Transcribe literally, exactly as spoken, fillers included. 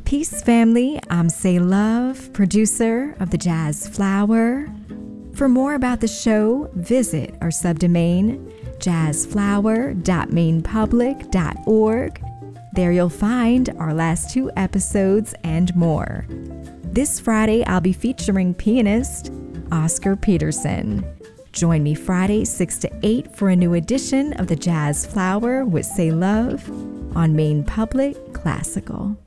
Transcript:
Peace, family. I'm Say Love, producer of the Jazz Flower. For more about the show, visit our subdomain, jazz flower dot maine public dot org. There you'll find our last two episodes and more. This Friday, I'll be featuring pianist Oscar Peterson. Join me Friday, six to eight for a new edition of the Jazz Flower with Say Love on Maine Public Classical.